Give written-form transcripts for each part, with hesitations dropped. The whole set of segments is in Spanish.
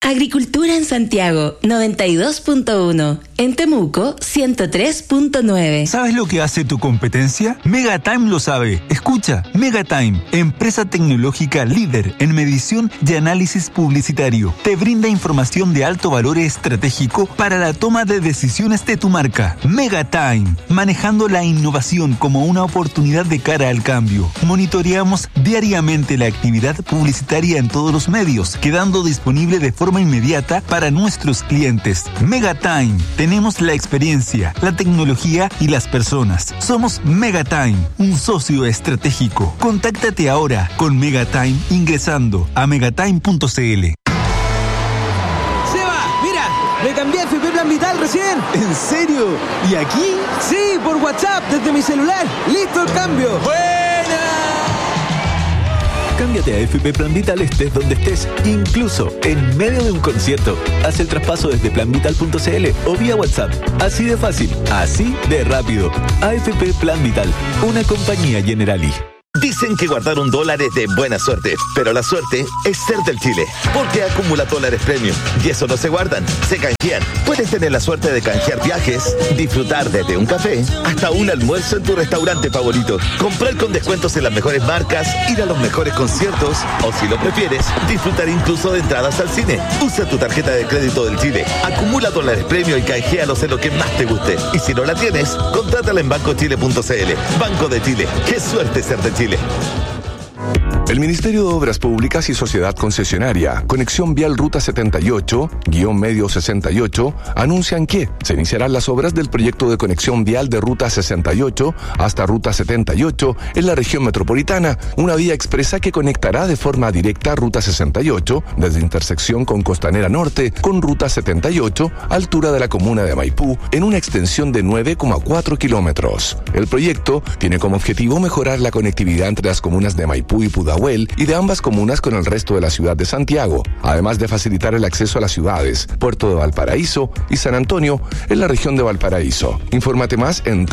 Agricultura en Santiago, 92.1. En Temuco, 103.9. ¿Sabes lo que hace tu competencia? Megatime lo sabe. Escucha, Megatime, empresa tecnológica líder en medición y análisis publicitario. Te brinda información de alto valor estratégico para la toma de decisiones de tu marca. Megatime, manejando la innovación como una oportunidad de cara al cambio. Monitoreamos diariamente la actividad publicitaria en todos los medios, quedando disponible de forma inmediata para nuestros clientes. Megatime, tenemos la experiencia, la tecnología y las personas. Somos Megatime, un socio estratégico. Contáctate ahora con Megatime ingresando a megatime.cl. Seba, mira, me cambié a FP Plan Vital recién. ¿En serio? ¿Y aquí? Sí, por WhatsApp, desde mi celular. ¡Listo el cambio! ¡Buena! Cámbiate a FP Plan Vital estés donde estés, incluso en medio de un concierto. Haz el traspaso desde planvital.cl o vía WhatsApp. Así de fácil, así de rápido. AFP Plan Vital, una compañía Generali. Dicen que guardar un dólar es de buena suerte, pero la suerte es ser del Chile, porque acumula dólares premium y eso no se guardan, se canjean. Puedes tener la suerte de canjear viajes, disfrutar desde un café hasta un almuerzo en tu restaurante favorito, comprar con descuentos en las mejores marcas, ir a los mejores conciertos o, si lo prefieres, disfrutar incluso de entradas al cine. Usa tu tarjeta de crédito del Chile, acumula dólares premium y canjealos en lo que más te guste. Y si no la tienes, contrátala en bancochile.cl. Banco de Chile, qué suerte ser de Chile. El Ministerio de Obras Públicas y Sociedad Concesionaria, Conexión Vial Ruta 78-Medio 68, anuncian que se iniciarán las obras del proyecto de conexión vial de Ruta 68 hasta Ruta 78 en la región metropolitana, una vía expresa que conectará de forma directa Ruta 68 desde intersección con Costanera Norte con Ruta 78, altura de la comuna de Maipú, en una extensión de 9,4 kilómetros. El proyecto tiene como objetivo mejorar la conectividad entre las comunas de Maipú y Pudahuel y de ambas comunas con el resto de la ciudad de Santiago, además de facilitar el acceso a las ciudades Puerto de Valparaíso y San Antonio en la región de Valparaíso. Infórmate más en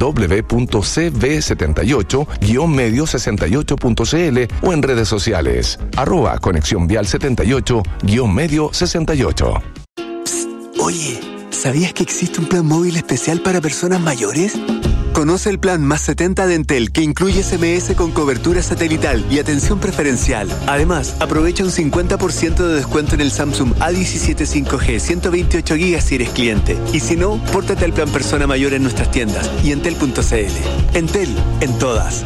www.cv78-medio68.cl o en redes sociales @Conexión Vial 78-Medio 68. Psst, oye, ¿sabías que existe un plan móvil especial para personas mayores? Conoce el plan Más 70 de Entel, que incluye SMS con cobertura satelital y atención preferencial. Además, aprovecha un 50% de descuento en el Samsung A17 5G 128 GB si eres cliente. Y si no, pórtate al plan Persona Mayor en nuestras tiendas y entel.cl. Entel, en todas.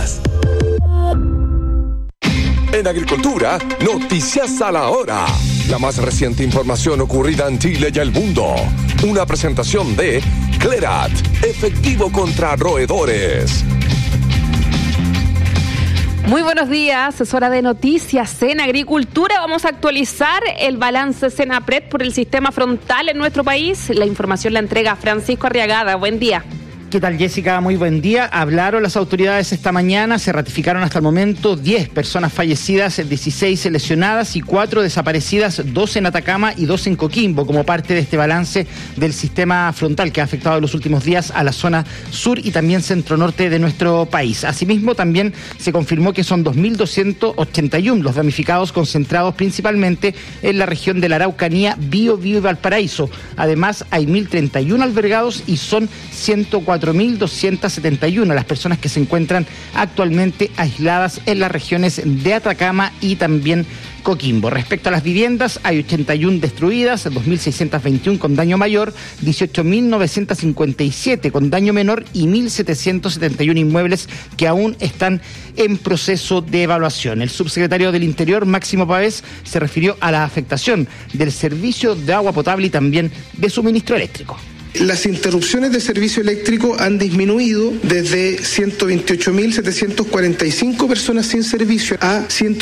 En Agricultura, noticias a la hora. La más reciente información ocurrida en Chile y el mundo. Una presentación de Clerat, efectivo contra roedores. Muy buenos días, es hora de noticias en Agricultura. Vamos a actualizar el balance Senapred por el sistema frontal en nuestro país. La información la entrega Francisco Arriagada. Buen día. ¿Qué tal, Jessica? Muy buen día. Hablaron las autoridades esta mañana, se ratificaron hasta el momento 10 personas fallecidas, 16 lesionadas y 4 desaparecidas, 2 en Atacama y 2 en Coquimbo, como parte de este balance del sistema frontal que ha afectado en los últimos días a la zona sur y también centro-norte de nuestro país. Asimismo, también se confirmó que son 2.281 los damnificados, concentrados principalmente en la región de la Araucanía, Biobío y Valparaíso. Además, hay 1.031 albergados y son 104.271 las personas que se encuentran actualmente aisladas en las regiones de Atacama y también Coquimbo. Respecto a las viviendas, hay 81 destruidas, 2.621 con daño mayor, 18.957 con daño menor y 1.771 inmuebles que aún están en proceso de evaluación. El subsecretario del Interior, Máximo Pavés, se refirió a la afectación del servicio de agua potable y también de suministro eléctrico. Las interrupciones de servicio eléctrico han disminuido desde 128.745 personas sin servicio a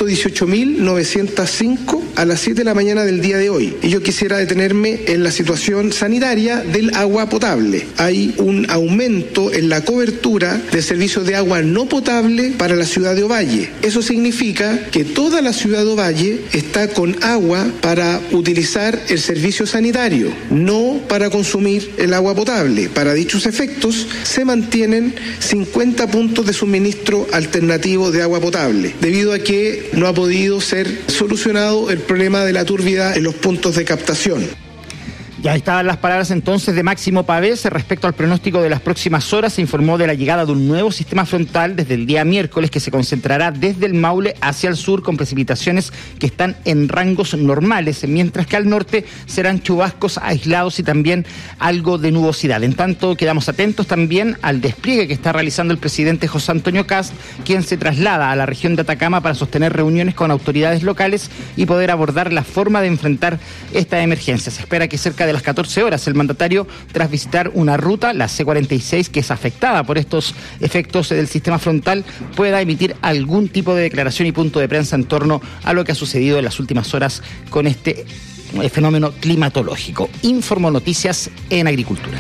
118.905 a las 7 de la mañana del día de hoy. Y yo quisiera detenerme en la situación sanitaria del agua potable. Hay un aumento en la cobertura de servicios de agua no potable para la ciudad de Ovalle. Eso significa que toda la ciudad de Ovalle está con agua para utilizar el servicio sanitario, no para consumir el agua potable. Para dichos efectos, se mantienen 50 puntos de suministro alternativo de agua potable, debido a que no ha podido ser solucionado el problema de la turbidez en los puntos de captación. Ya estaban las palabras entonces de Máximo Pavés respecto al pronóstico de las próximas horas. Se informó de la llegada de un nuevo sistema frontal desde el día miércoles que se concentrará desde el Maule hacia el sur con precipitaciones que están en rangos normales, mientras que al norte serán chubascos aislados y también algo de nubosidad. En tanto, quedamos atentos también al despliegue que está realizando el presidente José Antonio Kast, quien se traslada a la región de Atacama para sostener reuniones con autoridades locales y poder abordar la forma de enfrentar esta emergencia. Se espera que cerca de las 14 horas el mandatario, tras visitar una ruta, la C46, que es afectada por estos efectos del sistema frontal, pueda emitir algún tipo de declaración y punto de prensa en torno a lo que ha sucedido en las últimas horas con este fenómeno climatológico. Informo Noticias en Agricultura.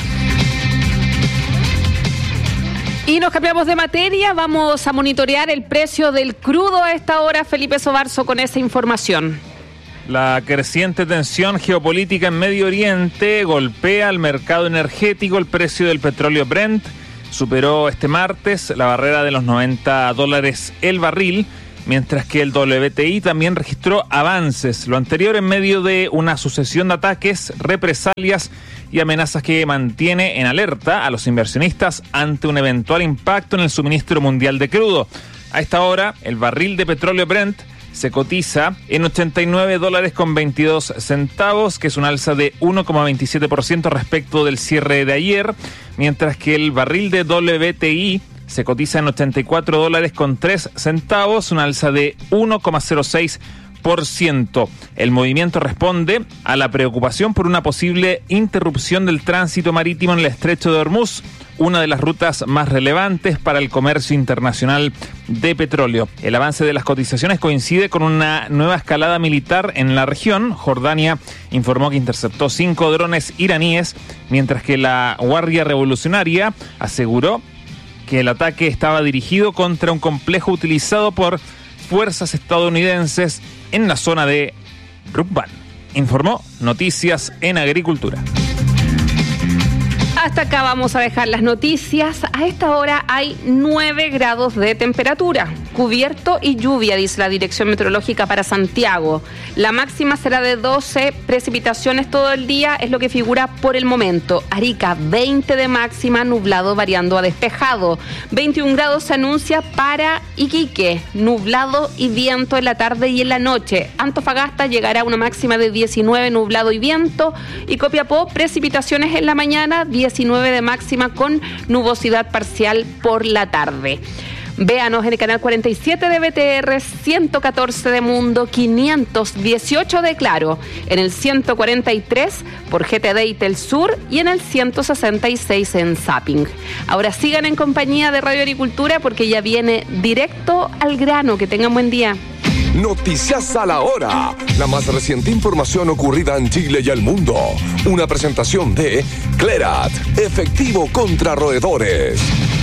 Y nos cambiamos de materia, vamos a monitorear el precio del crudo a esta hora. Felipe Sobarzo con esa información. La creciente tensión geopolítica en Medio Oriente golpea al mercado energético. El precio del petróleo Brent superó este martes la barrera de los $90 el barril, mientras que el WTI también registró avances, lo anterior en medio de una sucesión de ataques, represalias y amenazas que mantiene en alerta a los inversionistas ante un eventual impacto en el suministro mundial de crudo. A esta hora, el barril de petróleo Brent se cotiza en $89.22, que es un alza de 1,27% respecto del cierre de ayer, mientras que el barril de WTI se cotiza en $84.03, un alza de 1,06%. El movimiento responde a la preocupación por una posible interrupción del tránsito marítimo en el Estrecho de Hormuz, una de las rutas más relevantes para el comercio internacional de petróleo. El avance de las cotizaciones coincide con una nueva escalada militar en la región. Jordania informó que interceptó 5 drones iraníes, mientras que la Guardia Revolucionaria aseguró que el ataque estaba dirigido contra un complejo utilizado por fuerzas estadounidenses en la zona de Rukban. Informó Noticias en Agricultura. Hasta acá vamos a dejar las noticias. A esta hora hay 9 grados de temperatura. Cubierto y lluvia, dice la Dirección Meteorológica para Santiago. La máxima será de 12, precipitaciones todo el día, es lo que figura por el momento. Arica, 20 de máxima, nublado variando a despejado. 21 grados se anuncia para Iquique, nublado y viento en la tarde y en la noche. Antofagasta llegará a una máxima de 19, nublado y viento. Y Copiapó, precipitaciones en la mañana, 19 de máxima con nubosidad parcial por la tarde. Véanos en el canal 47 de BTR, 114 de Mundo, 518 de Claro, en el 143 por GTD y Telsur y en el 166 en Zapping. Ahora sigan en compañía de Radio Agricultura porque ya viene directo al grano. Que tengan buen día. Noticias a la hora. La más reciente información ocurrida en Chile y el mundo. Una presentación de Clerat, efectivo contra roedores.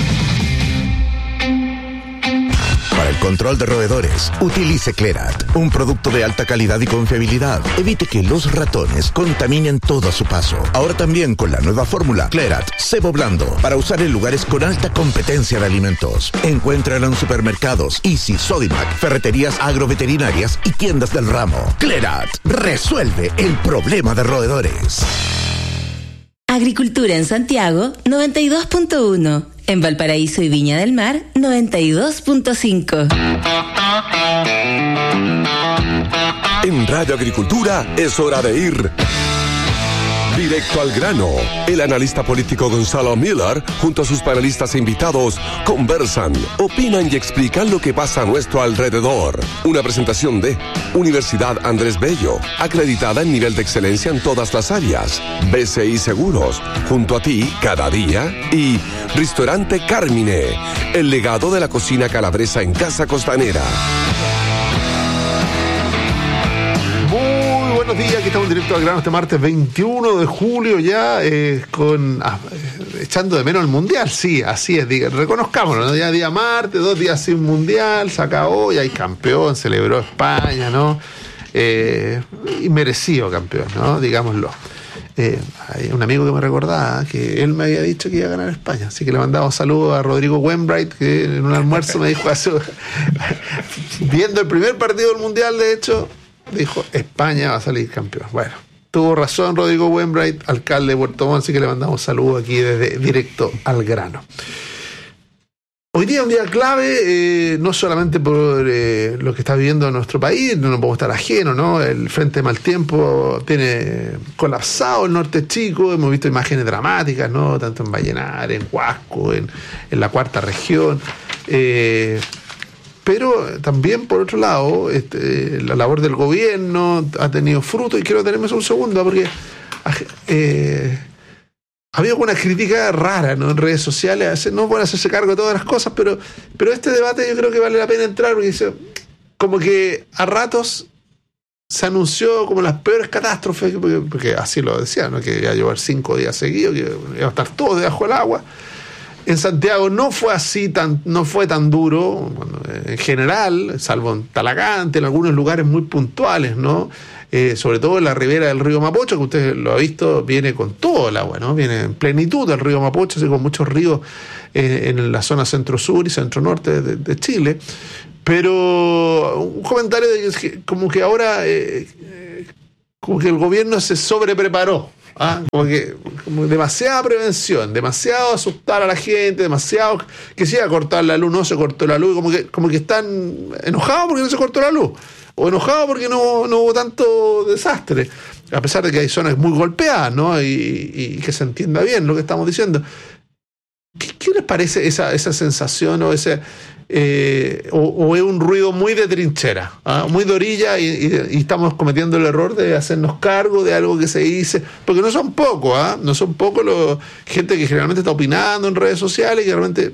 Para el control de roedores, utilice Clerat, un producto de alta calidad y confiabilidad. Evite que los ratones contaminen todo a su paso. Ahora también con la nueva fórmula Clerat Cebo Blando, para usar en lugares con alta competencia de alimentos. Encuéntrala en supermercados, Easy, Sodimac, ferreterías agroveterinarias y tiendas del ramo. Clerat resuelve el problema de roedores. Agricultura en Santiago, 92.1. En Valparaíso y Viña del Mar, 92.5. En Radio Agricultura es hora de ir directo al grano. El analista político Gonzalo Miller, junto a sus panelistas e invitados, conversan, opinan y explican lo que pasa a nuestro alrededor. Una presentación de Universidad Andrés Bello, acreditada en nivel de excelencia en todas las áreas. BCI Seguros, junto a ti cada día. Y Restaurante Carmine, el legado de la cocina calabresa en Casa Costanera. Buenos días, aquí estamos directo al grano este martes 21 de julio ya, echando de menos el Mundial, sí, así es, reconozcámoslo, ¿no? Ya día martes, 2 días sin Mundial, se acabó, ya hay campeón, celebró España, ¿no? Y merecido campeón, ¿no? Digámoslo. hay un amigo que me recordaba que él me había dicho que iba a ganar España, así que le mandaba saludos a Rodrigo Wainwright, que en un almuerzo me dijo viendo el primer partido del Mundial, de hecho, dijo, España va a salir campeón. Bueno, tuvo razón Rodrigo Wainwright, alcalde de Puerto Montt, así que le mandamos saludos aquí desde directo al grano. Hoy día es un día clave, no solamente por lo que está viviendo nuestro país, no nos podemos estar ajenos, ¿no? El frente de mal tiempo tiene colapsado el norte chico, hemos visto imágenes dramáticas, ¿no? Tanto en Vallenar, en Huasco, en la cuarta región. Pero también, por otro lado, la labor del gobierno ha tenido fruto, y quiero tenerme un segundo, porque ha habido una crítica rara, ¿no? En redes sociales, no pueden hacerse cargo de todas las cosas, pero este debate yo creo que vale la pena entrar, porque dice, como que a ratos se anunció como las peores catástrofes, porque así lo decían, ¿no? Que iba a llover 5 días seguidos, que iba a estar todo debajo del agua. En Santiago no fue así, no fue tan duro, en general, salvo en Talagante, en algunos lugares muy puntuales, ¿no? Sobre todo en la ribera del río Mapocho, que usted lo ha visto, viene con todo el agua, ¿no? Viene en plenitud del río Mapocho, así con muchos ríos en la zona centro-sur y centro-norte de Chile. Pero un comentario de que como que ahora como que el gobierno se sobrepreparó. Como demasiada prevención, demasiado asustar a la gente, demasiado que se iba a cortar la luz, no se cortó la luz, como que están enojados porque no se cortó la luz, o enojados porque no hubo tanto desastre, a pesar de que hay zonas muy golpeadas, ¿no? Y que se entienda bien lo que estamos diciendo. ¿Qué les parece esa sensación o ese o es un ruido muy de trinchera, muy de orilla, y estamos cometiendo el error de hacernos cargo de algo que se dice, porque no son pocos, no son pocos gente que generalmente está opinando en redes sociales y que realmente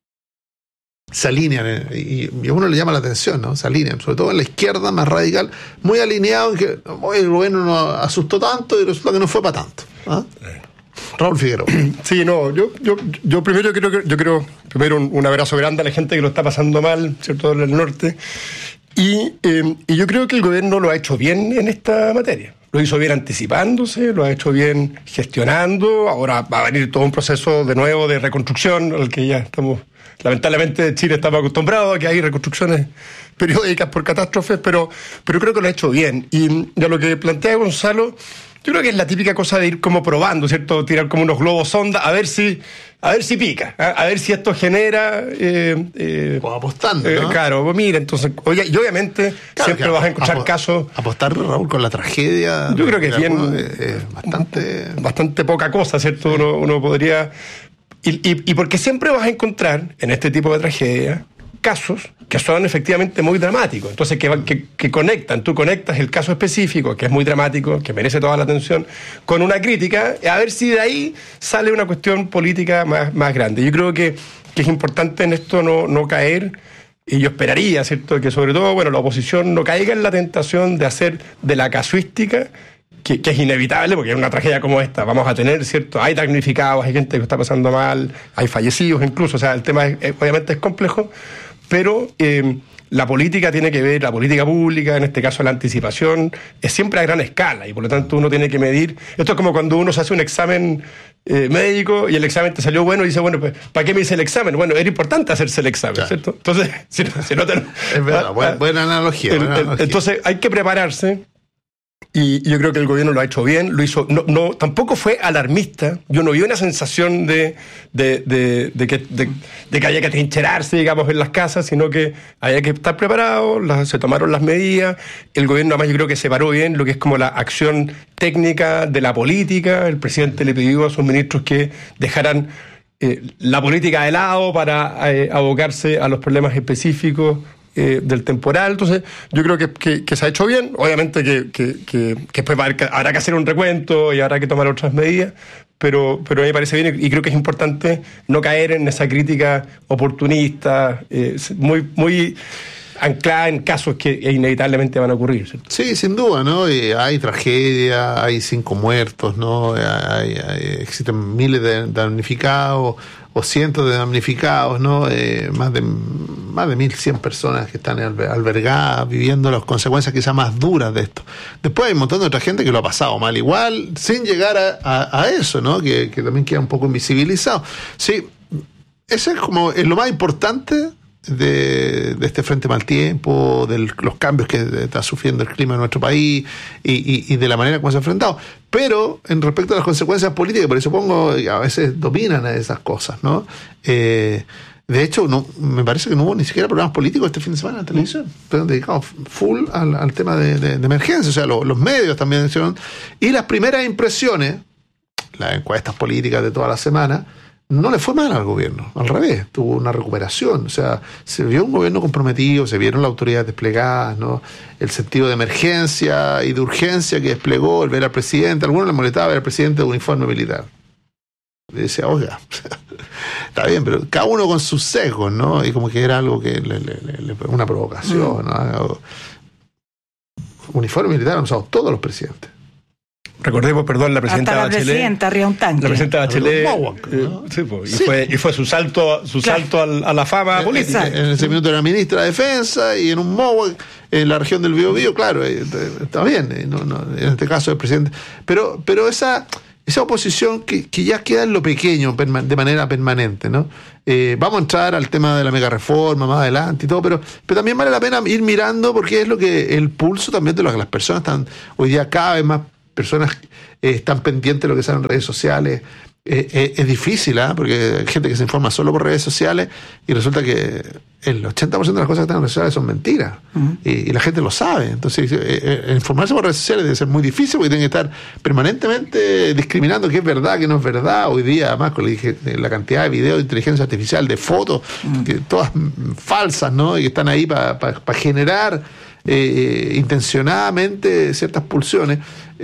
se alinean, y a uno le llama la atención, ¿no? Se alinean, sobre todo en la izquierda más radical, muy alineado en que el gobierno nos asustó tanto y resulta que no fue para tanto. Raúl Figueroa. Sí, no, yo primero creo un abrazo grande a la gente que lo está pasando mal, ¿cierto?, en el norte, y yo creo que el gobierno lo ha hecho bien en esta materia. Lo hizo bien anticipándose, lo ha hecho bien gestionando. Ahora va a venir todo un proceso de nuevo de reconstrucción, al que ya estamos, lamentablemente Chile estamos acostumbrados a que hay reconstrucciones periódicas por catástrofes, pero creo que lo ha hecho bien. Y de lo que plantea Gonzalo, yo creo que es la típica cosa de ir como probando, ¿cierto? Tirar como unos globos sonda, a ver si pica, a ver si esto genera... o apostando, ¿no? Claro, mira, entonces... y obviamente siempre vas a encontrar casos... Apostar, Raúl, con la tragedia... Yo creo que es bien... bastante poca cosa, ¿cierto? Uno podría... Y porque siempre vas a encontrar en este tipo de tragedia casos que son efectivamente muy dramáticos, entonces que conectan, tú conectas el caso específico, que es muy dramático, que merece toda la atención, con una crítica, a ver si de ahí sale una cuestión política más grande. Yo creo que es importante en esto no caer, y yo esperaría, ¿cierto?, que sobre todo, la oposición no caiga en la tentación de hacer de la casuística, que es inevitable, porque en una tragedia como esta vamos a tener, ¿cierto? Hay damnificados, hay gente que está pasando mal, hay fallecidos incluso, o sea, el tema obviamente es complejo, pero la política tiene que ver, la política pública, en este caso la anticipación, es siempre a gran escala, y por lo tanto uno tiene que medir. Esto es como cuando uno se hace un examen médico y el examen te salió bueno y dice, pues, ¿para qué me hice el examen? Bueno, era importante hacerse el examen, claro, ¿cierto? Entonces, si no te... Es verdad, buena analogía. Entonces hay que prepararse. Y yo creo que el gobierno lo ha hecho bien, lo hizo, tampoco fue alarmista. Yo no vi una sensación de que había que trincherarse, digamos, en las casas, sino que había que estar preparado, se tomaron las medidas. El gobierno, además, yo creo que separó bien lo que es como la acción técnica de la política. El presidente le pidió a sus ministros que dejaran la política de lado para abocarse a los problemas específicos del temporal. Entonces yo creo que se ha hecho bien. Obviamente que después habrá que hacer un recuento y habrá que tomar otras medidas, pero a mí me parece bien, y creo que es importante no caer en esa crítica oportunista muy anclada en casos que inevitablemente van a ocurrir, ¿cierto? Sí, sin duda, ¿no? Hay tragedia, hay 5 muertos, ¿no? Existen miles de damnificados, o cientos de damnificados, ¿no? Más de 1.100 personas que están albergadas, viviendo las consecuencias quizás más duras de esto. Después hay un montón de otra gente que lo ha pasado mal igual, sin llegar a eso, ¿no? Que también queda un poco invisibilizado. Sí, ese es lo más importante de este frente mal tiempo, de los cambios que está sufriendo el clima en nuestro país y de la manera como se ha enfrentado. Pero en respecto a las consecuencias políticas, por eso a veces dominan a esas cosas, ¿no? De hecho, me parece que no hubo ni siquiera programas políticos este fin de semana en la televisión, pero dedicados full al tema de emergencia. O sea, los medios también hicieron. Y las primeras impresiones, las encuestas políticas de toda la semana, no le fue mal al gobierno, al revés, tuvo una recuperación. O sea, se vio un gobierno comprometido, se vieron las autoridades desplegadas, ¿no? El sentido de emergencia y de urgencia que desplegó el ver al presidente. A algunos les molestaba ver al presidente de uniforme militar. Y decía, oiga, está bien, pero cada uno con sus sesgos, ¿no? Y como que era algo que una provocación, ¿no? Uniforme militar han usado todos los presidentes. Recordemos, la presidenta hasta la Bachelet. presidenta arriba un tanque. La presidenta Bachelet. Y fue su salto a la fama política. En ese minuto era ministra de Defensa y en un Mohawk en la región del Biobío, claro, está bien, en este caso el presidente. Pero esa oposición que ya queda en lo pequeño de manera permanente, ¿no? Vamos a entrar al tema de la mega reforma más adelante y todo, pero también vale la pena ir mirando porque es lo que el pulso también de lo que las personas están hoy día cada vez más. Personas están pendientes de lo que sale en redes sociales. Es difícil, porque hay gente que se informa solo por redes sociales y resulta que el 80% de las cosas que están en redes sociales son mentiras. Y la gente lo sabe. Entonces, informarse por redes sociales debe ser muy difícil porque tienen que estar permanentemente discriminando qué es verdad, qué no es verdad. Hoy día, además, con la cantidad de videos de inteligencia artificial, de fotos, que todas falsas, ¿no? Y que están ahí para generar intencionadamente ciertas pulsiones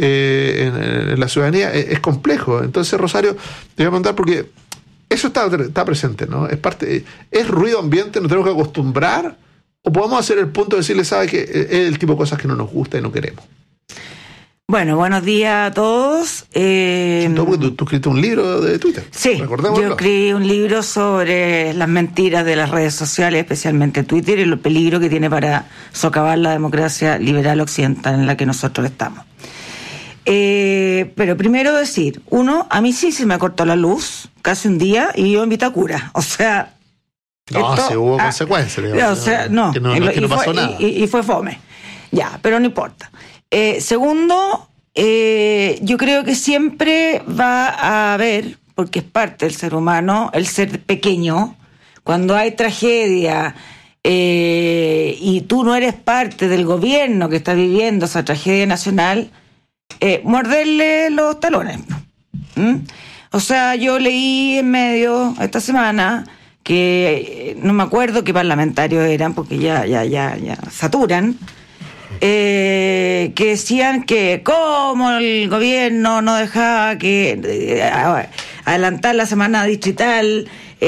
en la ciudadanía, es complejo. Entonces, Rosario, te voy a preguntar porque eso está presente, ¿no? ¿Es ruido ambiente? ¿Nos tenemos que acostumbrar? ¿O podemos hacer el punto de decirle, sabe que es el tipo de cosas que no nos gusta y no queremos? Bueno, buenos días a todos. Tú escribiste un libro de Twitter. Sí, yo escribí un libro sobre las mentiras de las redes sociales, especialmente Twitter, y el peligro que tiene para socavar la democracia liberal occidental en la que nosotros estamos. Pero primero decir, a mí sí se me cortó la luz casi un día y yo en Vitacura. O sea... si hubo consecuencias. No pasó nada. Y fue fome. Ya, pero no importa. Segundo, yo creo que siempre va a haber, porque es parte del ser humano, el ser pequeño. Cuando hay tragedia y tú no eres parte del gobierno que está viviendo esa tragedia nacional, morderle los talones. O sea, yo leí en medio esta semana que no me acuerdo qué parlamentarios eran, porque ya saturan, que decían que cómo el gobierno no dejaba que adelantar la semana distrital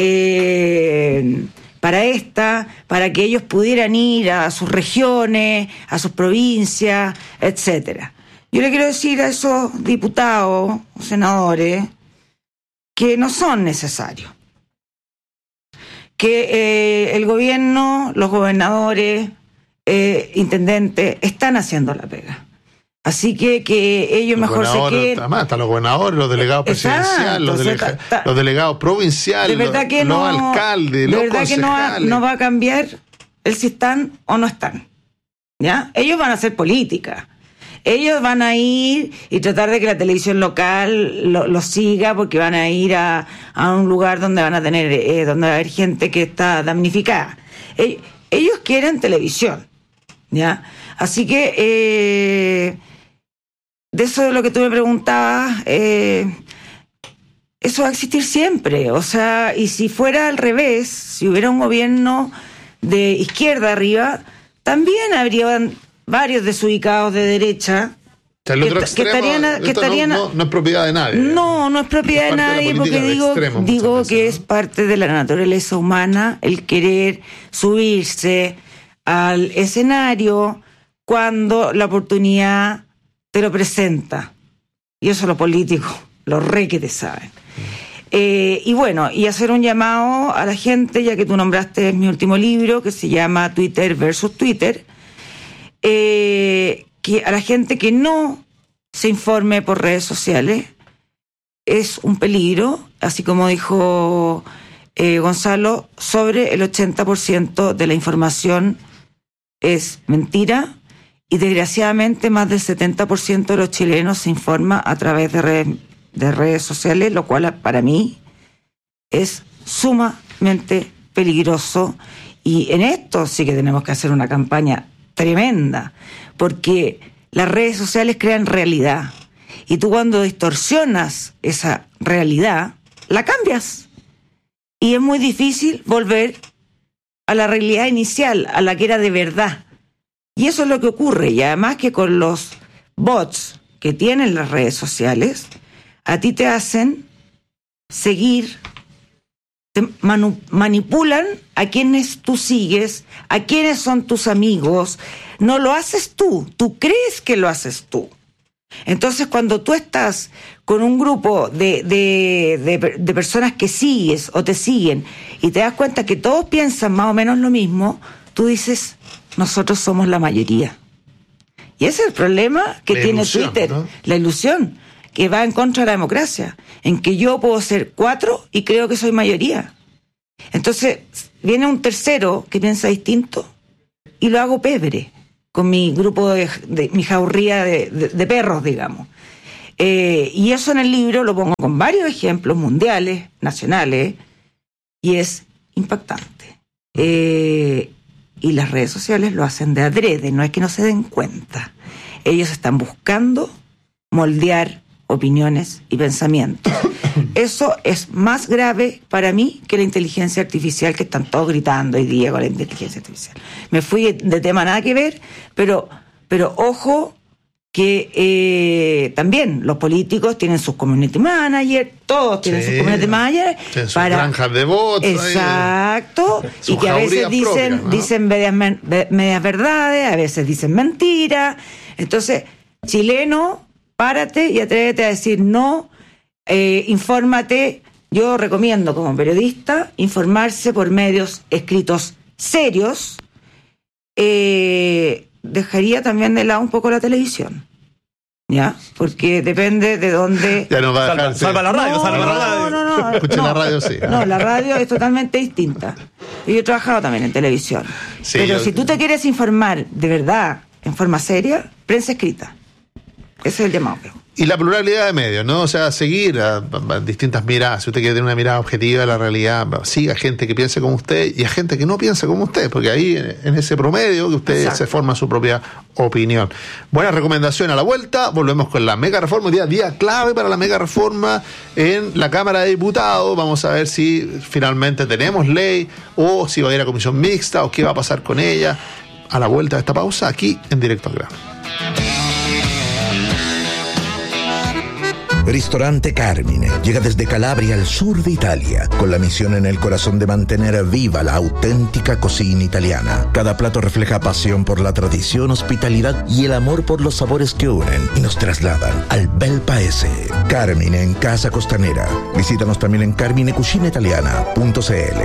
para que ellos pudieran ir a sus regiones, a sus provincias, etcétera. Yo le quiero decir a esos diputados o senadores que no son necesarios, que el gobierno, los gobernadores, intendentes están haciendo la pega. Así que ellos mejor se queden. Además, están los gobernadores, los delegados presidenciales, los delegados provinciales, de verdad que los alcaldes, los concejales. De verdad que no va a cambiar el si están o no están. ¿Ya? Ellos van a hacer política. Ellos van a ir y tratar de que la televisión local lo siga, porque van a ir a un lugar donde van a tener, donde va a haber gente que está damnificada. Ellos quieren televisión, ¿ya? Así que de eso de lo que tú me preguntabas, eso va a existir siempre. O sea, y si fuera al revés, si hubiera un gobierno de izquierda arriba, también habría varios desubicados de derecha que estarían no es propiedad de nadie. No es propiedad de nadie, porque digo que es parte de la naturaleza humana el querer subirse al escenario cuando la oportunidad te lo presenta. Y eso los políticos, los re que te saben. Y bueno, y hacer un llamado a la gente, ya que tú nombraste mi último libro, que se llama Twitter versus Twitter, que a la gente que no se informe por redes sociales es un peligro, así como dijo Gonzalo, sobre el 80% de la información es mentira, y desgraciadamente más del 70% de los chilenos se informa a través de redes sociales, lo cual para mí es sumamente peligroso. Y en esto sí que tenemos que hacer una campaña tremenda, porque las redes sociales crean realidad, y tú cuando distorsionas esa realidad, la cambias, y es muy difícil volver a la realidad inicial, a la que era de verdad. Y eso es lo que ocurre, y además que con los bots que tienen las redes sociales, a ti te hacen seguir, te manipulan a quienes tú sigues, a quienes son tus amigos. No lo haces tú crees que lo haces tú. Entonces, cuando tú estás con un grupo de personas que sigues o te siguen y te das cuenta que todos piensan más o menos lo mismo, tú dices, nosotros somos la mayoría. Y ese es el problema que tiene Twitter, ¿no? La ilusión, que va en contra de la democracia, en que yo puedo ser 4 y creo que soy mayoría. Entonces, viene un tercero que piensa distinto y lo hago pebre con mi grupo de mi jauría de perros, digamos. Y eso en el libro lo pongo con varios ejemplos mundiales, nacionales, y es impactante. Y las redes sociales lo hacen de adrede, no es que no se den cuenta. Ellos están buscando moldear opiniones y pensamientos. Eso es más grave para mí que la inteligencia artificial, que están todos gritando hoy día con la inteligencia artificial. Me fui de tema nada que ver, pero ojo que también los políticos tienen sus community managers, todos tienen sus community managers, sus granjas de bots. Exacto, y que a veces dicen, ¿no? Dicen medias verdades, a veces dicen mentiras. Entonces, chileno, párate y atrévete a decir no, infórmate. Yo recomiendo como periodista informarse por medios escritos serios. Dejaría también de lado un poco la televisión, ¿ya? Porque depende de dónde... Ya no va a dejar... Salva la radio, salva la radio. No. Escuchen la radio, sí. No, la radio es totalmente distinta. Yo he trabajado también en televisión. Sí, pero si tú te quieres informar de verdad, en forma seria, prensa escrita. Ese es el llamado. Y la pluralidad de medios, ¿no? O sea, seguir a distintas miradas. Si usted quiere tener una mirada objetiva de la realidad, siga a gente que piense como usted y a gente que no piensa como usted, porque ahí, en ese promedio, que usted se forma su propia opinión. Buena recomendación a la vuelta. Volvemos con la mega reforma. Día clave para la mega reforma en la Cámara de Diputados. Vamos a ver si finalmente tenemos ley o si va a ir a comisión mixta o qué va a pasar con ella. A la vuelta de esta pausa, aquí en Directo al Grano. Ristorante Carmine llega desde Calabria al sur de Italia, con la misión en el corazón de mantener viva la auténtica cocina italiana. Cada plato refleja pasión por la tradición, hospitalidad y el amor por los sabores que unen y nos trasladan al bel paese. Carmine en Casa Costanera. Visítanos también en carminecucinaitaliana.cl.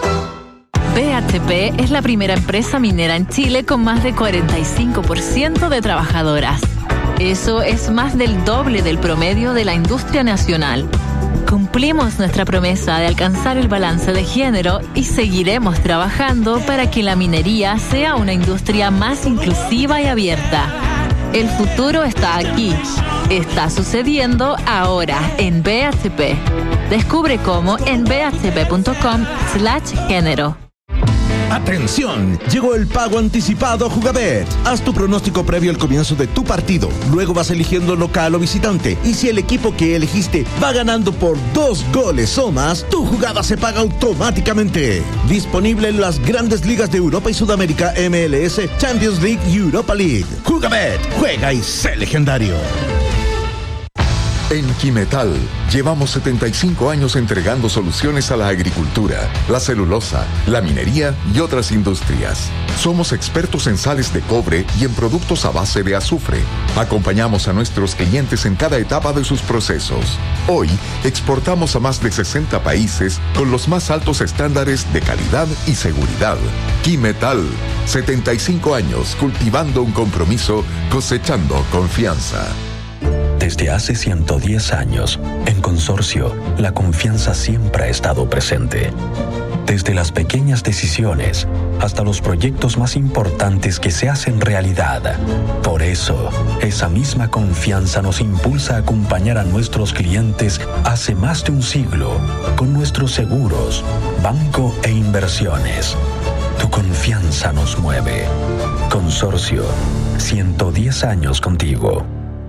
BHP es la primera empresa minera en Chile con más de 45% de trabajadoras. Eso es más del doble del promedio de la industria nacional. Cumplimos nuestra promesa de alcanzar el balance de género y seguiremos trabajando para que la minería sea una industria más inclusiva y abierta. El futuro está aquí. Está sucediendo ahora en BHP. Descubre cómo en bhp.com/género. ¡Atención! Llegó el pago anticipado Jugabet. Haz tu pronóstico previo al comienzo de tu partido. Luego vas eligiendo local o visitante. Y si el equipo que elegiste va ganando por 2 goles o más, tu jugada se paga automáticamente. Disponible en las grandes ligas de Europa y Sudamérica, MLS, Champions League y Europa League. Jugabet. Juega y sé legendario. En Quimetal llevamos 75 años entregando soluciones a la agricultura, la celulosa, la minería y otras industrias. Somos expertos en sales de cobre y en productos a base de azufre. Acompañamos a nuestros clientes en cada etapa de sus procesos. Hoy exportamos a más de 60 países con los más altos estándares de calidad y seguridad. Quimetal, 75 años cultivando un compromiso, cosechando confianza. Desde hace 110 años, en Consorcio, la confianza siempre ha estado presente. Desde las pequeñas decisiones hasta los proyectos más importantes que se hacen realidad. Por eso, esa misma confianza nos impulsa a acompañar a nuestros clientes hace más de un siglo con nuestros seguros, banco e inversiones. Tu confianza nos mueve. Consorcio, 110 años contigo.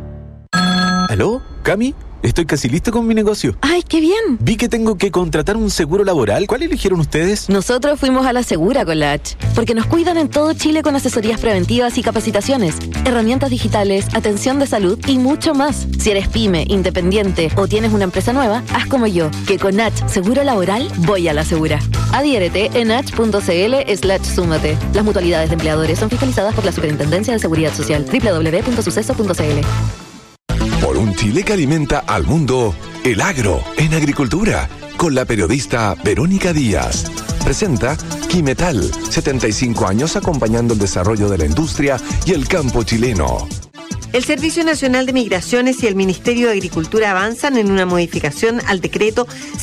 ¿Aló? ¿Cami? Estoy casi listo con mi negocio. ¡Ay, qué bien! Vi que tengo que contratar un seguro laboral. ¿Cuál eligieron ustedes? Nosotros fuimos a la Segura con la H, porque nos cuidan en todo Chile con asesorías preventivas y capacitaciones, herramientas digitales, atención de salud y mucho más. Si eres pyme, independiente o tienes una empresa nueva, haz como yo, que con H Seguro Laboral voy a la Segura. Adhiérete en h.cl/súmate. Las mutualidades de empleadores son fiscalizadas por la Superintendencia de Seguridad Social. www.suceso.cl. Por un Chile que alimenta al mundo, el agro en agricultura, con la periodista Verónica Díaz. Presenta Quimetal, 75 años acompañando el desarrollo de la industria y el campo chileno. El Servicio Nacional de Migraciones y el Ministerio de Agricultura avanzan en una modificación al decreto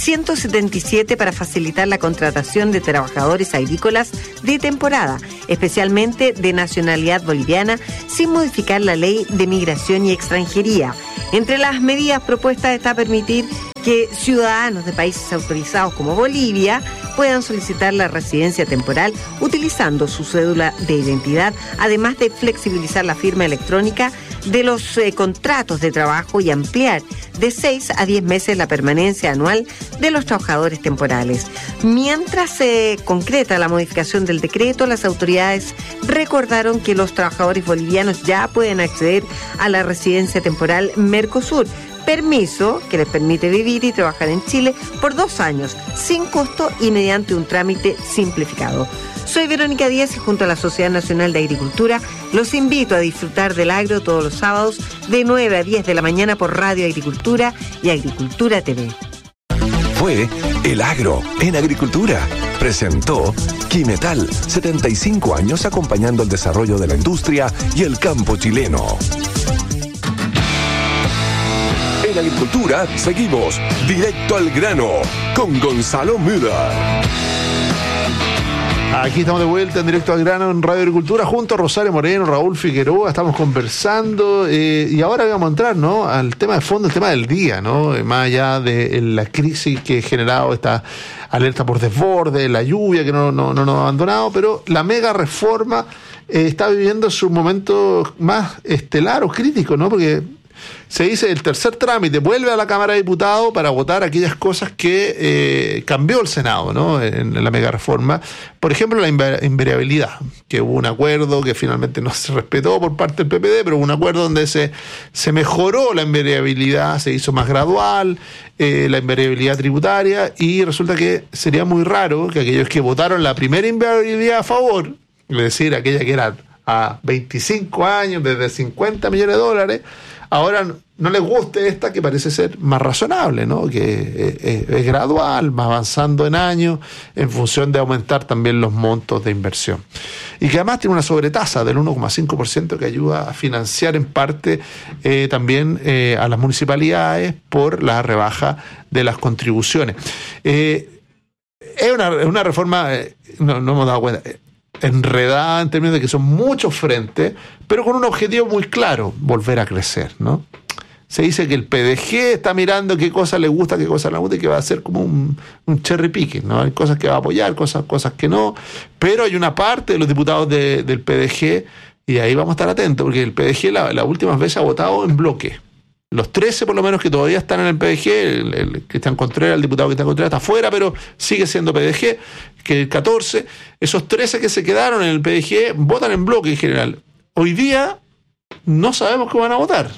177 para facilitar la contratación de trabajadores agrícolas de temporada, especialmente de nacionalidad boliviana, sin modificar la ley de migración y extranjería. Entre las medidas propuestas está permitir que ciudadanos de países autorizados como Bolivia puedan solicitar la residencia temporal utilizando su cédula de identidad, además de flexibilizar la firma electrónica de los contratos de trabajo y ampliar de 6 a 10 meses la permanencia anual de los trabajadores temporales. Mientras se concreta la modificación del decreto, las autoridades recordaron que los trabajadores bolivianos ya pueden acceder a la residencia temporal Mercosur, permiso que les permite vivir y trabajar en Chile por 2 años, sin costo y mediante un trámite simplificado. Soy Verónica Díaz y junto a la Sociedad Nacional de Agricultura los invito a disfrutar del agro todos los sábados de 9 a 10 de la mañana por Radio Agricultura y Agricultura TV. Fue El Agro en Agricultura. Presentó Quimetal, 75 años acompañando el desarrollo de la industria y el campo chileno. En Agricultura seguimos directo al grano con Gonzalo Müller. Aquí estamos de vuelta en Directo al Grano en Radio Agricultura junto a Rosario Moreno, Raúl Figueroa, estamos conversando y ahora vamos a entrar, ¿no?, al tema de fondo, el tema del día, ¿no?, más allá de la crisis que ha generado esta alerta por desborde, la lluvia que no nos ha abandonado, pero la mega reforma está viviendo su momento más estelar o crítico, ¿no?, porque se dice el tercer trámite vuelve a la Cámara de Diputados para votar aquellas cosas que cambió el Senado, ¿no?, en la mega reforma. Por ejemplo, la invariabilidad, que hubo un acuerdo que finalmente no se respetó por parte del PPD, pero hubo un acuerdo donde se mejoró la invariabilidad, se hizo más gradual la invariabilidad tributaria, y resulta que sería muy raro que aquellos que votaron la primera invariabilidad a favor, es decir, aquella que era a 25 años, desde 50 millones de dólares, ahora no les guste esta que parece ser más razonable, ¿no?, que es gradual, va avanzando en años en función de aumentar también los montos de inversión. Y que además tiene una sobretasa del 1,5% que ayuda a financiar en parte también a las municipalidades por la rebaja de las contribuciones. Es una reforma, no hemos dado cuenta, enredada en términos de que son muchos frentes, pero con un objetivo muy claro: volver a crecer, ¿no? Se dice que el PDG está mirando qué cosas le gusta, qué cosas no le gusta, y que va a ser como un cherry picking, ¿no? Hay cosas que va a apoyar, cosas que no, pero hay una parte de los diputados del PDG, y ahí vamos a estar atentos, porque el PDG las últimas veces ha votado en bloque. Los 13 por lo menos que todavía están en el PDG, el Cristian Contreras, el diputado Cristian Contreras está afuera, pero sigue siendo PDG, que el 14, esos 13 que se quedaron en el PDG votan en bloque en general. Hoy día no sabemos qué van a votar.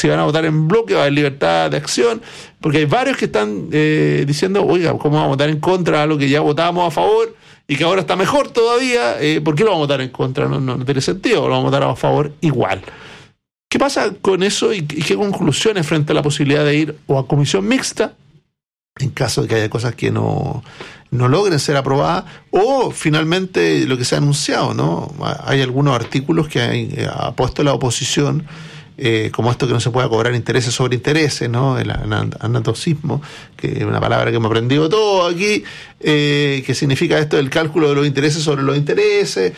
si van a votar en bloque va a haber libertad de acción, porque hay varios que están diciendo, oiga, ¿cómo vamos a votar en contra de algo que ya votábamos a favor y que ahora está mejor todavía? ¿Por qué lo vamos a votar en contra? No tiene sentido, lo vamos a votar a favor igual. ¿Qué pasa con eso y qué conclusiones frente a la posibilidad de ir o a comisión mixta, en caso de que haya cosas que no logren ser aprobadas, o finalmente lo que se ha anunciado, ¿no? Hay algunos artículos que ha puesto la oposición, como esto que no se pueda cobrar intereses sobre intereses, ¿no? El anatocismo, que es una palabra que hemos aprendido todo aquí, que significa esto del cálculo de los intereses sobre los intereses,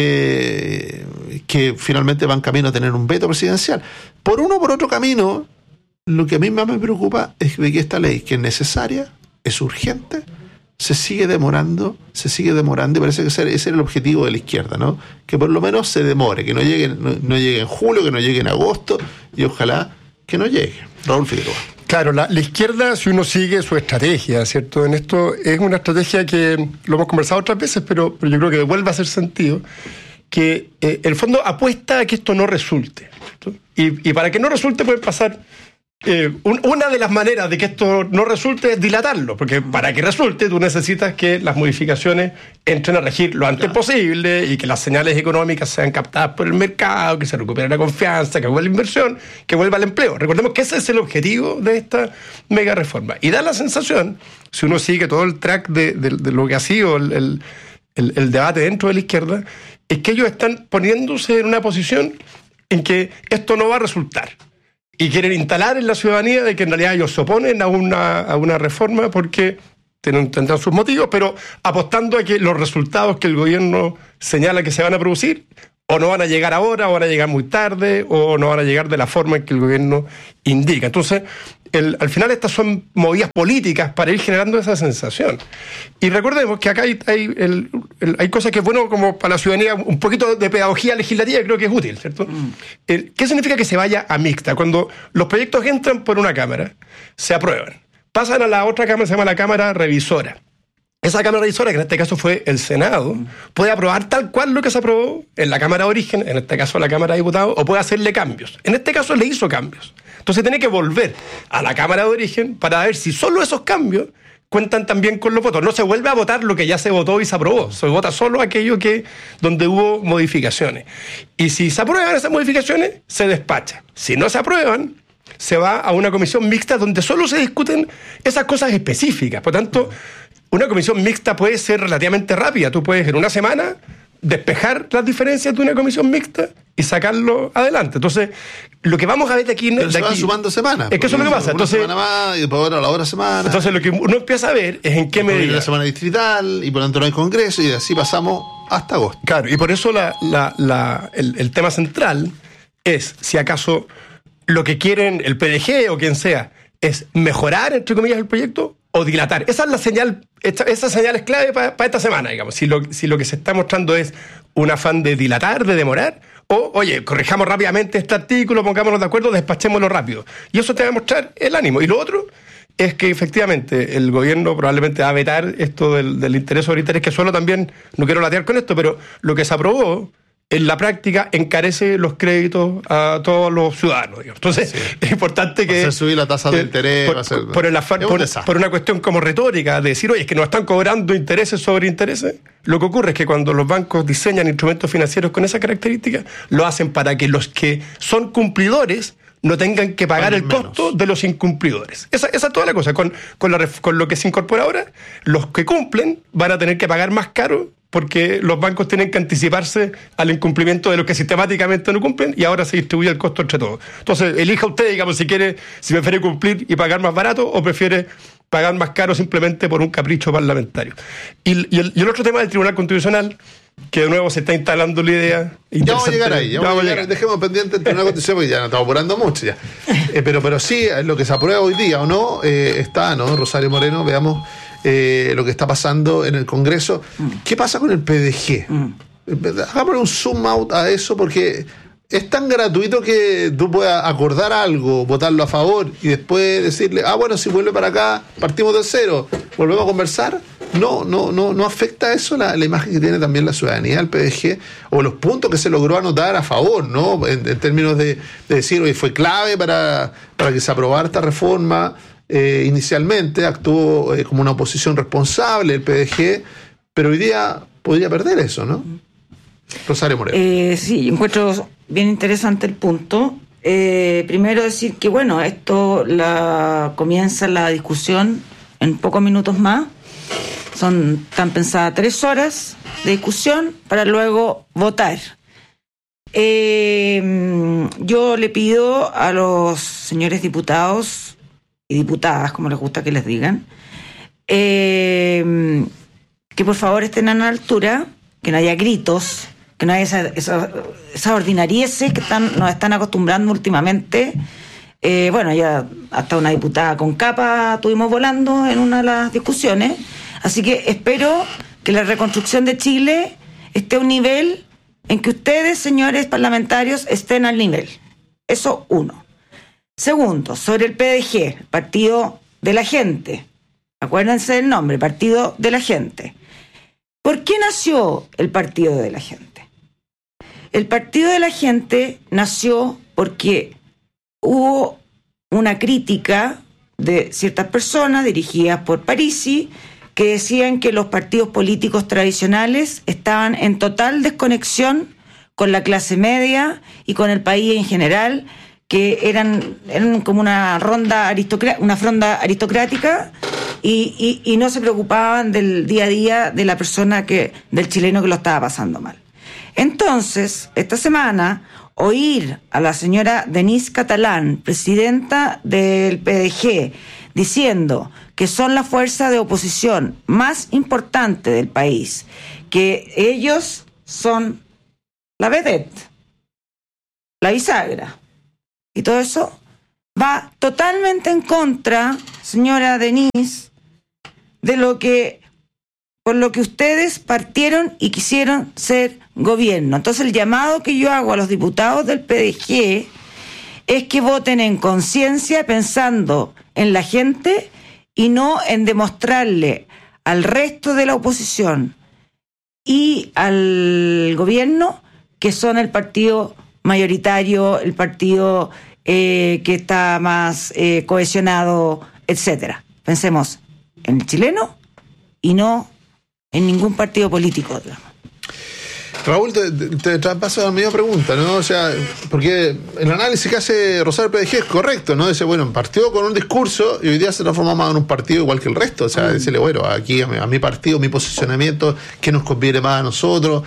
que finalmente van camino a tener un veto presidencial. Por uno o por otro camino, lo que a mí más me preocupa es de que esta ley, que es necesaria, es urgente, se sigue demorando y parece que ese era el objetivo de la izquierda, ¿no? Que por lo menos se demore, que no llegue en julio, que no llegue en agosto, y ojalá que no llegue. Raúl Figueroa. Claro, la izquierda, si uno sigue su estrategia, ¿cierto? En esto es una estrategia que lo hemos conversado otras veces, pero yo creo que vuelve a hacer sentido, que el fondo apuesta a que esto no resulte, ¿cierto? Y para que no resulte puede pasar... una de las maneras de que esto no resulte es dilatarlo, porque para que resulte tú necesitas que las modificaciones entren a regir lo antes posible y que las señales económicas sean captadas por el mercado, que se recupere la confianza, que vuelva la inversión, que vuelva el empleo. Recordemos que ese es el objetivo de esta mega reforma. Y da la sensación, si uno sigue todo el track de lo que ha sido el debate dentro de la izquierda, es que ellos están poniéndose en una posición en que esto no va a resultar. Y quieren instalar en la ciudadanía de que en realidad ellos se oponen a una reforma porque tendrán sus motivos, pero apostando a que los resultados que el gobierno señala que se van a producir o no van a llegar ahora, o van a llegar muy tarde, o no van a llegar de la forma en que el gobierno indica. Entonces, al final estas son movidas políticas para ir generando esa sensación. Y recordemos que acá hay cosas que es bueno como para la ciudadanía, un poquito de pedagogía legislativa, creo que es útil, ¿cierto? ¿Qué significa que se vaya a mixta? Cuando los proyectos entran por una cámara, se aprueban, pasan a la otra cámara, se llama la Cámara Revisora. Esa Cámara Revisora, que en este caso fue el Senado, puede aprobar tal cual lo que se aprobó en la Cámara de Origen, en este caso la Cámara de Diputados, o puede hacerle cambios. En este caso le hizo cambios. Entonces tiene que volver a la Cámara de Origen para ver si solo esos cambios cuentan también con los votos. No se vuelve a votar lo que ya se votó y se aprobó. Se vota solo aquello donde hubo modificaciones. Y si se aprueban esas modificaciones, se despacha. Si no se aprueban, se va a una comisión mixta donde solo se discuten esas cosas específicas. Por tanto, una comisión mixta puede ser relativamente rápida. Tú puedes en una semana despejar las diferencias de una comisión mixta y sacarlo adelante. Entonces, lo que vamos a ver de aquí... Pero se van sumando semanas. Es que eso es lo que pasa. Entonces, una semana más y después a la otra semana. Entonces, lo que uno empieza a ver es en qué medida... la semana distrital y por lo tanto no hay congreso y así pasamos hasta agosto. Claro, y por eso el tema central es si acaso lo que quieren el PDG o quien sea es mejorar, entre comillas, el proyecto o dilatar. Esa es la señal, esa señal es clave para esta semana, digamos. Si lo que se está mostrando es un afán de dilatar, de demorar, o, oye, corrijamos rápidamente este artículo, pongámonos de acuerdo, despachémoslo rápido. Y eso te va a mostrar el ánimo. Y lo otro es que efectivamente el gobierno probablemente va a vetar esto del interés sobre interés, que solo también, no quiero latear con esto, pero lo que se aprobó en la práctica encarece los créditos a todos los ciudadanos, digamos. Entonces, sí, es importante que... hacer subir la tasa de interés... Por una cuestión como retórica, de decir, oye, es que nos están cobrando intereses sobre intereses. Lo que ocurre es que cuando los bancos diseñan instrumentos financieros con esas características, lo hacen para que los que son cumplidores no tengan que pagar el costo de los incumplidores. Esa es toda la cosa. Con lo que se incorpora ahora, los que cumplen van a tener que pagar más caro porque los bancos tienen que anticiparse al incumplimiento de los que sistemáticamente no cumplen y ahora se distribuye el costo entre todos. Entonces, elija usted, digamos, si prefiere cumplir y pagar más barato o prefiere pagar más caro simplemente por un capricho parlamentario. Y el otro tema del Tribunal Constitucional, que de nuevo se está instalando la idea... Ya vamos a llegar ahí, dejemos pendiente el Tribunal Constitucional porque ya nos estamos apurando mucho ya. Pero sí, lo que se aprueba hoy día o no, está, ¿no? Rosario Moreno, veamos lo que está pasando en el Congreso. ¿Qué pasa con el PDG? Hagámosle un zoom out a eso porque es tan gratuito que tú puedas acordar algo, votarlo a favor y después decirle, bueno, si vuelve para acá, partimos de cero, volvemos a conversar. no afecta eso la imagen que tiene también la ciudadanía del PDG o los puntos que se logró anotar a favor, ¿no? En términos de decir, oye, fue clave para que se aprobara esta reforma. Inicialmente actuó como una oposición responsable el PDG, pero hoy día podría perder eso, ¿no? Rosario Moreno. Sí, encuentro bien interesante el punto. Primero decir que, bueno, comienza la discusión en pocos minutos más. Están pensadas 3 horas de discusión para luego votar. Yo le pido a los señores diputados y diputadas, como les gusta que les digan, que por favor estén a la altura, que no haya gritos, que no haya esa ordinarieces que nos están acostumbrando últimamente. Bueno, ya hasta una diputada con capa tuvimos volando en una de las discusiones. Así que espero que la reconstrucción de Chile esté a un nivel en que ustedes, señores parlamentarios, estén al nivel. Eso uno. Segundo, sobre el PDG, el Partido de la Gente. Acuérdense del nombre, Partido de la Gente. ¿Por qué nació el Partido de la Gente? El Partido de la Gente nació porque hubo una crítica de ciertas personas dirigidas por Parisi que decían que los partidos políticos tradicionales estaban en total desconexión con la clase media y con el país en general, que eran como una fronda aristocrática y no se preocupaban del día a día de la persona del chileno que lo estaba pasando mal. Entonces, esta semana, oír a la señora Denise Catalán, presidenta del PDG, diciendo que son la fuerza de oposición más importante del país, que ellos son la vedette, la bisagra, y todo eso va totalmente en contra, señora Denise, por lo que ustedes partieron y quisieron ser gobierno. Entonces el llamado que yo hago a los diputados del PDG es que voten en conciencia, pensando en la gente y no en demostrarle al resto de la oposición y al gobierno que son el partido mayoritario, el partido que está más cohesionado, etcétera. Pensemos en el chileno y no en ningún partido político, digamos. Raúl, te traspaso a la misma pregunta, ¿no? O sea, porque el análisis que hace Rosario PDG es correcto, ¿no? Dice, bueno, partió con un discurso y hoy día se transforma más en un partido igual que el resto. O sea, decirle, bueno, aquí a mi partido, mi posicionamiento, ¿qué nos conviene más a nosotros?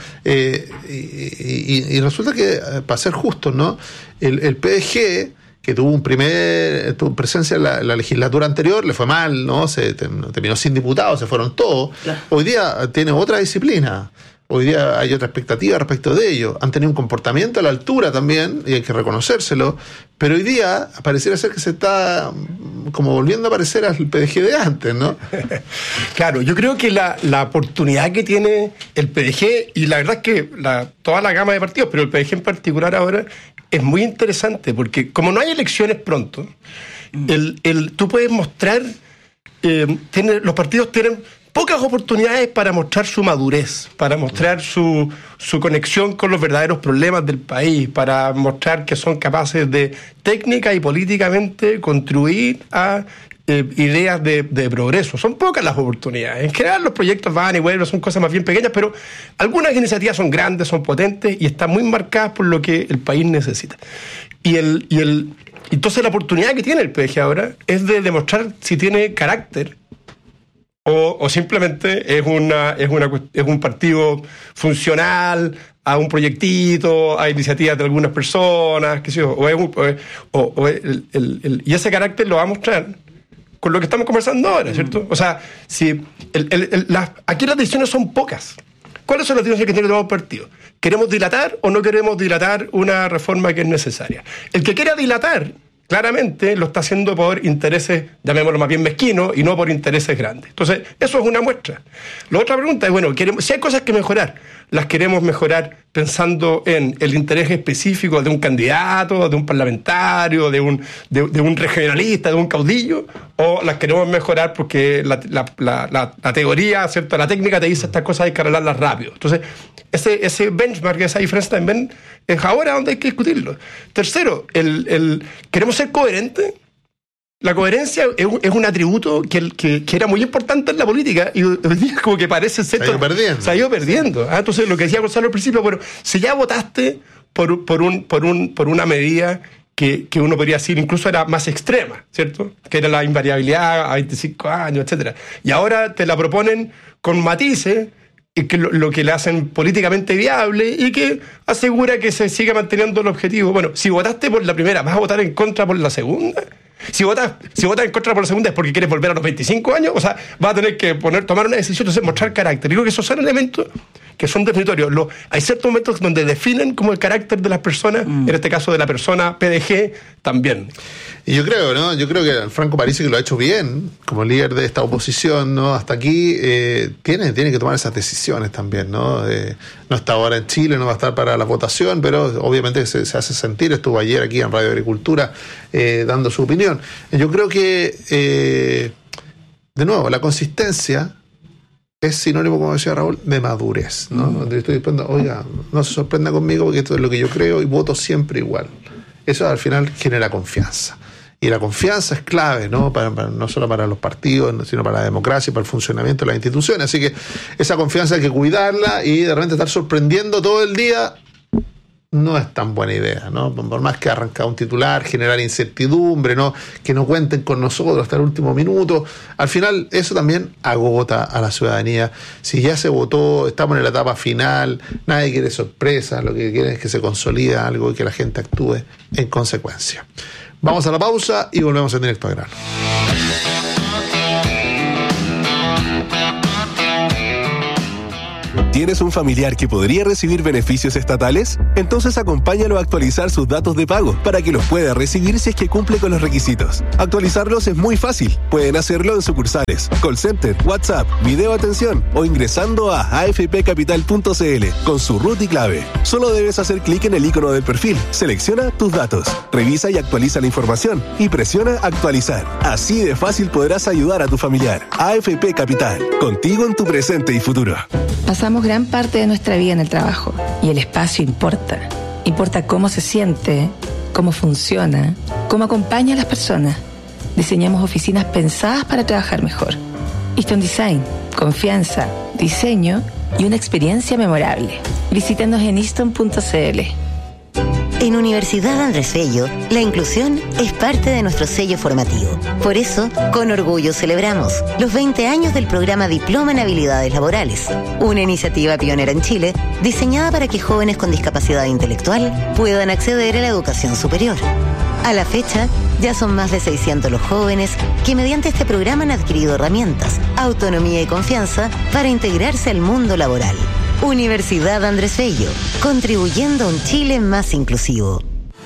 Y resulta que, para ser justos, ¿no? El PDG, que tuvo presencia en la legislatura anterior, le fue mal, ¿no? Terminó sin diputados, se fueron todos. Claro. Hoy día tiene otra disciplina. Hoy día hay otra expectativa respecto de ello. Han tenido un comportamiento a la altura también, y hay que reconocérselo, pero hoy día pareciera ser que se está como volviendo a aparecer al PDG de antes, ¿no? Claro, yo creo que la oportunidad que tiene el PDG, y la verdad es que toda la gama de partidos, pero el PDG en particular ahora, es muy interesante, porque como no hay elecciones pronto, tú puedes mostrar, los partidos tienen pocas oportunidades para mostrar su madurez, para mostrar su conexión con los verdaderos problemas del país, para mostrar que son capaces de técnica y políticamente contribuir a ideas de progreso. Son pocas las oportunidades. En general los proyectos van y vuelven, son cosas más bien pequeñas, pero algunas iniciativas son grandes, son potentes y están muy marcadas por lo que el país necesita. Entonces la oportunidad que tiene el PDG ahora es de demostrar si tiene carácter o simplemente es un partido funcional a un proyectito, a iniciativas de algunas personas, qué sé yo, y ese carácter lo va a mostrar con lo que estamos conversando ahora, ¿cierto? O sea, aquí las decisiones son pocas. ¿Cuáles son las decisiones que tiene todo el partido? ¿Queremos dilatar o no queremos dilatar una reforma que es necesaria? El que quiera dilatar, claramente lo está haciendo por intereses, llamémoslo más bien mezquinos, y no por intereses grandes. Entonces, eso es una muestra. La otra pregunta es, bueno, si hay cosas que mejorar, ¿las queremos mejorar pensando en el interés específico de un candidato, de un parlamentario, de un regionalista, de un caudillo? o las queremos mejorar porque la teoría, ¿cierto? La técnica te dice estas cosas, hay que arreglarlas rápido. Entonces, ese benchmark, esa diferencia también es ahora donde hay que discutirlo. Tercero, ¿queremos ser coherentes? La coherencia es un atributo que era muy importante en la política y hoy día como que parece ser... Se ha ido perdiendo. Entonces, lo que decía Gonzalo al principio, bueno, si ya votaste por una medida que uno podría decir incluso era más extrema, ¿cierto? Que era la invariabilidad a 25 años, etcétera. Y ahora te la proponen con matices, y que lo que le hacen políticamente viable y que asegura que se siga manteniendo el objetivo. Bueno, si votaste por la primera, ¿vas a votar en contra por la segunda? Si votas en contra por la segunda es porque quieres volver a los 25 años, o sea, vas a tener que tomar una decisión, entonces mostrar carácter. Digo que esos son elementos que son definitorios. Hay ciertos momentos donde definen como el carácter de las personas, en este caso de la persona PDG también. Y yo creo, ¿no? Yo creo que Franco Parisi, que lo ha hecho bien como líder de esta oposición, ¿no? Hasta aquí tiene que tomar esas decisiones también, ¿no? No está ahora en Chile, no va a estar para la votación, pero obviamente se hace sentir. Estuvo ayer aquí en Radio Agricultura dando su opinión. Yo creo que, de nuevo, la consistencia es sinónimo, como decía Raúl, de madurez, ¿no? Estoy diciendo, oiga, no se sorprenda conmigo porque esto es lo que yo creo y voto siempre igual. Eso al final genera confianza. Y la confianza es clave, ¿no? No solo para los partidos, sino para la democracia y para el funcionamiento de las instituciones. Así que esa confianza hay que cuidarla y de repente estar sorprendiendo todo el día no es tan buena idea, ¿no? Por más que arrancar un titular, generar incertidumbre, ¿no? Que no cuenten con nosotros hasta el último minuto. Al final, eso también agota a la ciudadanía. Si ya se votó, estamos en la etapa final, nadie quiere sorpresas, lo que quieren es que se consolide algo y que la gente actúe en consecuencia. Vamos a la pausa y volvemos en Directo al Grano. ¿Tienes un familiar que podría recibir beneficios estatales? Entonces acompáñalo a actualizar sus datos de pago para que los pueda recibir si es que cumple con los requisitos. Actualizarlos es muy fácil. Pueden hacerlo en sucursales, call center, WhatsApp, video atención o ingresando a afpcapital.cl con su RUT y clave. Solo debes hacer clic en el icono del perfil, selecciona tus datos, revisa y actualiza la información y presiona actualizar. Así de fácil podrás ayudar a tu familiar. AFP Capital, contigo en tu presente y futuro. Pasamos gran parte de nuestra vida en el trabajo y el espacio importa. Importa cómo se siente, cómo funciona, cómo acompaña a las personas. Diseñamos oficinas pensadas para trabajar mejor. Easton Design, confianza, diseño y una experiencia memorable. Visítanos en easton.cl. En Universidad Andrés Bello, la inclusión es parte de nuestro sello formativo. Por eso, con orgullo celebramos los 20 años del programa Diploma en Habilidades Laborales, una iniciativa pionera en Chile diseñada para que jóvenes con discapacidad intelectual puedan acceder a la educación superior. A la fecha, ya son más de 600 los jóvenes que mediante este programa han adquirido herramientas, autonomía y confianza para integrarse al mundo laboral. Universidad Andrés Bello, contribuyendo a un Chile más inclusivo.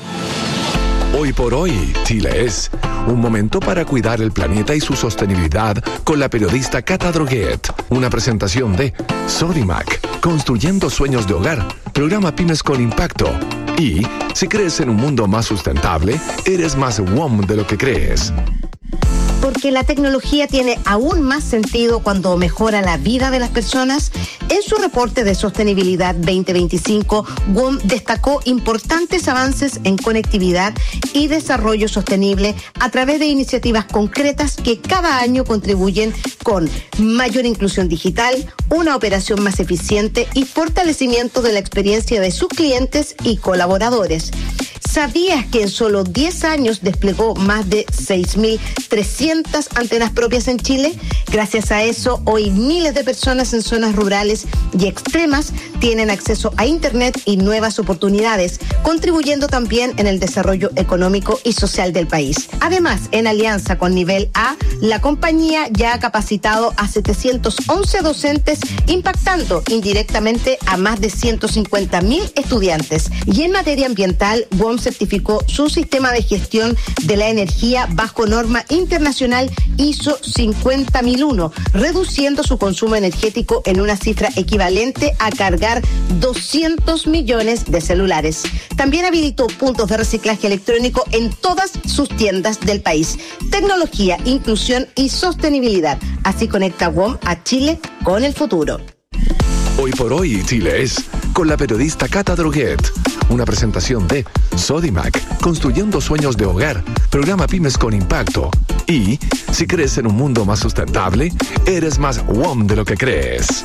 Hoy por hoy, Chile es un momento para cuidar el planeta y su sostenibilidad con la periodista Cata Droguet. Una presentación de Sodimac, construyendo sueños de hogar, programa Pymes con Impacto. Y si crees en un mundo más sustentable, eres más WOM de lo que crees. Porque la tecnología tiene aún más sentido cuando mejora la vida de las personas. En su reporte de sostenibilidad 2025, WOM destacó importantes avances en conectividad y desarrollo sostenible a través de iniciativas concretas que cada año contribuyen con mayor inclusión digital, una operación más eficiente y fortalecimiento de la experiencia de sus clientes y colaboradores. ¿Sabías que en solo 10 años desplegó más de 6.300 antenas propias en Chile? Gracias a eso, hoy miles de personas en zonas rurales y extremas tienen acceso a Internet y nuevas oportunidades, contribuyendo también en el desarrollo económico y social del país. Además, en alianza con Nivel A, la compañía ya ha capacitado a 711 docentes, impactando indirectamente a más de 150.000 estudiantes. Y en materia ambiental, WOM certificó su sistema de gestión de la energía bajo norma internacional ISO 50001, reduciendo su consumo energético en una cifra equivalente a cargar 200 millones de celulares. También habilitó puntos de reciclaje electrónico en todas sus tiendas del país. Tecnología, inclusión y sostenibilidad. Así conecta WOM a Chile con el futuro. Hoy por hoy Chile es con la periodista Cata Droguet. Una presentación de Sodimac, construyendo sueños de hogar, programa Pymes con Impacto. Y si crees en un mundo más sustentable, eres más WOM de lo que crees.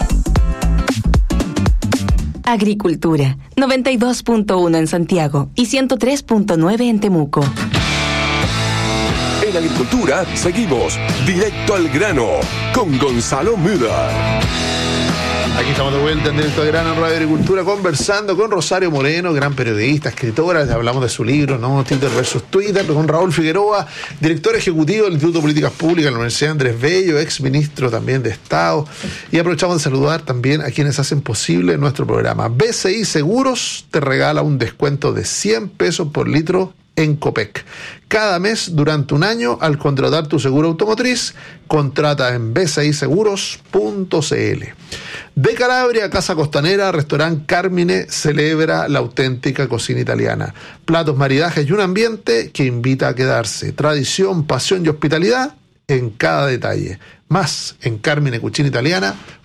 Agricultura, 92.1 en Santiago y 103.9 en Temuco. En Agricultura seguimos directo al grano con Gonzalo Müller. Aquí estamos de vuelta en Directo al Grano en Radio Agricultura, conversando con Rosario Moreno, gran periodista, escritora. Hablamos de su libro, ¿no? Twitter versus Twitter, con Raúl Figueroa, director ejecutivo del Instituto de Políticas Públicas de la Universidad Andrés Bello, ex ministro también de Estado. Y aprovechamos de saludar también a quienes hacen posible nuestro programa. BCI Seguros te regala un descuento de 100 pesos por litro en Copec. Cada mes durante un año, al contratar tu seguro automotriz, contrata en bciseguros.cl. De Calabria, Casa Costanera, Restaurant Carmine celebra la auténtica cocina italiana. Platos, maridajes y un ambiente que invita a quedarse. Tradición, pasión y hospitalidad en cada detalle. Más en carminecucinaitaliana.cl.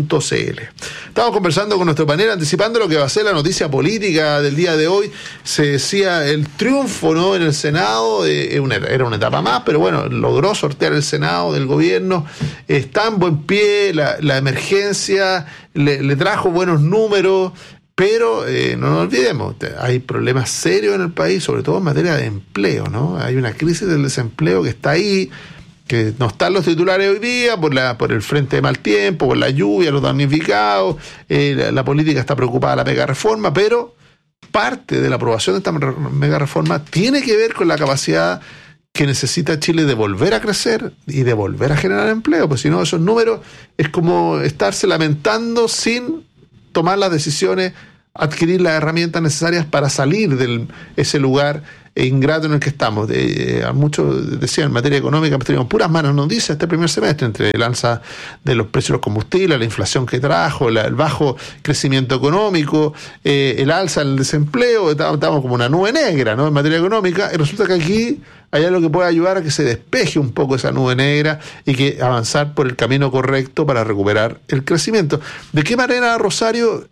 Estamos conversando con nuestro panel, anticipando lo que va a ser la noticia política del día de hoy. Se decía el triunfo, ¿no?, en el Senado, era una etapa más, pero bueno, logró sortear el Senado del gobierno. Está en buen pie, la emergencia le trajo buenos números, pero no nos olvidemos, hay problemas serios en el país, sobre todo en materia de empleo, ¿no? Hay una crisis del desempleo que está ahí, que no están los titulares hoy día por el frente de mal tiempo, por la lluvia, los damnificados. La política está preocupada de la mega reforma, pero parte de la aprobación de esta mega reforma tiene que ver con la capacidad que necesita Chile de volver a crecer y de volver a generar empleo, pues si no, esos números es como estarse lamentando sin tomar las decisiones, adquirir las herramientas necesarias para salir de ese lugar ingrato en el que estamos. Muchos decían, en materia económica, teníamos puras malas noticias este primer semestre, entre el alza de los precios de los combustibles, la inflación que trajo, el bajo crecimiento económico, el alza del desempleo. Estábamos como una nube negra, ¿no?, en materia económica, y resulta que aquí hay algo que puede ayudar a que se despeje un poco esa nube negra y que avanzar por el camino correcto para recuperar el crecimiento. ¿De qué manera, Rosario,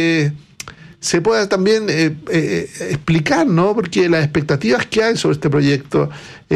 se puede también explicar, ¿no? Porque las expectativas que hay sobre este proyecto